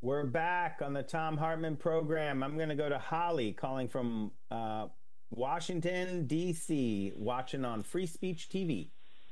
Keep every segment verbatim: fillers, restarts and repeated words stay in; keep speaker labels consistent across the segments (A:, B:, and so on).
A: We're back on the Thom Hartmann program. I'm going to go to Holly calling from uh, Washington, D C, watching on Free Speech T V.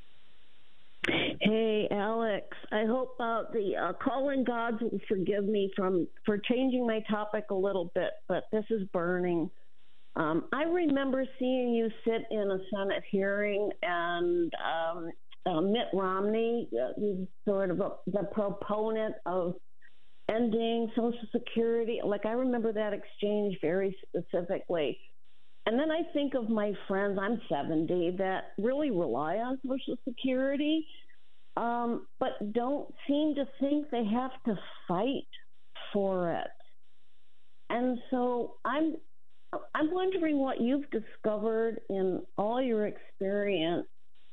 B: Hey, Alex. I hope uh, the uh, calling gods will forgive me from for changing my topic a little bit, but this is burning. Um, I remember seeing you sit in a Senate hearing, and um, uh, Mitt Romney, uh, he's sort of a, the proponent of ending Social Security. Like, I remember that exchange very specifically. And then I think of my friends, I'm seventy, that really rely on Social Security, um, but don't seem to think they have to fight for it. And so I'm I'm wondering what you've discovered in all your experience,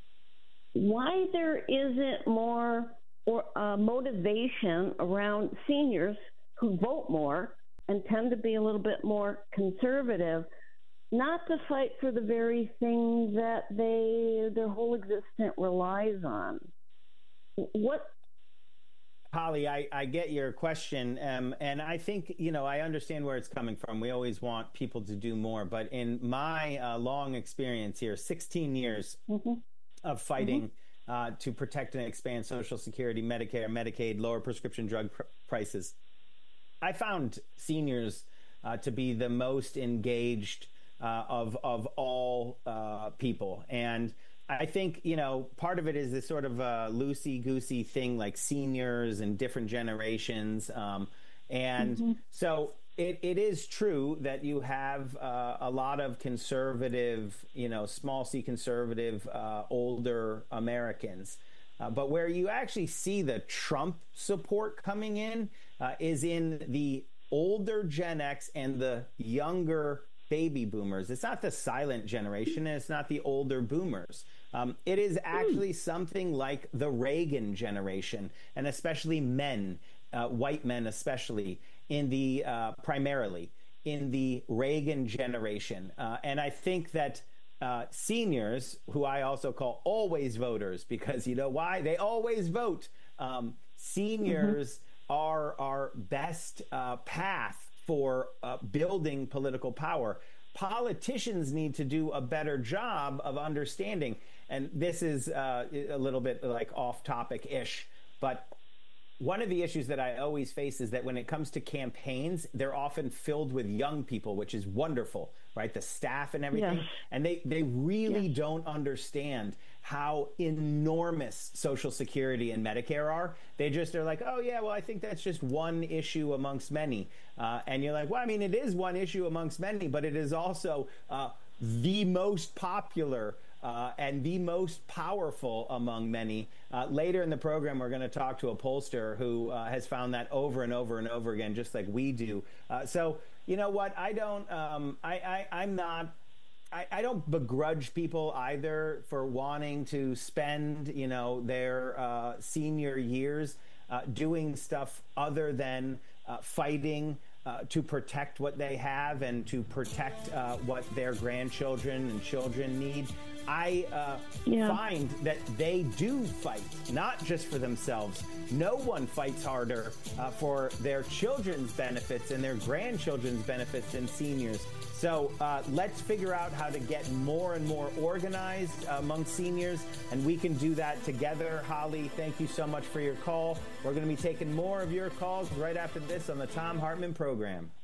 B: why there isn't more or uh, motivation around seniors who vote more and tend to be a little bit more conservative, not to fight for the very thing that they their whole existence relies on. What?
A: Holly, I, I get your question, um, and I think, you know, I understand where it's coming from. We always want people to do more, but in my uh, long experience here, sixteen years mm-hmm. of fighting mm-hmm. uh, to protect and expand Social Security, Medicare, Medicaid, lower prescription drug pr- prices, I found seniors uh, to be the most engaged uh, of of all uh, people, and I think, you know, part of it is this sort of uh, loosey-goosey thing like seniors and different generations. Um, and mm-hmm. so it, it is true that you have uh, a lot of conservative, you know, small c conservative, uh, older Americans. Uh, but where you actually see the Trump support coming in uh, is in the older Gen X and the younger baby boomers. It's not the silent generation, and it's not the older boomers. Um, it is actually something like the Reagan generation, and especially men, uh, white men especially, in the uh, primarily in the Reagan generation. Uh, and I think that uh, seniors, who I also call always voters, because you know why? They always vote. Um, seniors mm-hmm. are our best uh, path for uh, building political power. Politicians need to do a better job of understanding, and this is uh, a little bit like off topic-ish, but one of the issues that I always face is that when it comes to campaigns, they're often filled with young people, which is wonderful, right? The staff and everything. Yes. And they, they really yes. don't understand how enormous Social Security and Medicare are. They just are like, oh, yeah, well, I think that's just one issue amongst many. Uh, and you're like, well, I mean, it is one issue amongst many, but it is also uh, the most popular Uh, and the most powerful among many. Uh, later in the program, we're going to talk to a pollster who uh, has found that over and over and over again, just like we do. Uh, so, you know what? I don't. Um, I, I I'm not. I, I don't begrudge people either for wanting to spend, you know, their uh, senior years uh, doing stuff other than uh, fighting Uh, to protect what they have and to protect uh, what their grandchildren and children need. I uh, yeah. find that they do fight, not just for themselves. No one fights harder uh, for their children's benefits and their grandchildren's benefits than seniors. So uh, let's figure out how to get more and more organized uh, among seniors, and we can do that together. Holly, thank you so much for your call. We're going to be taking more of your calls right after this on the Thom Hartmann program.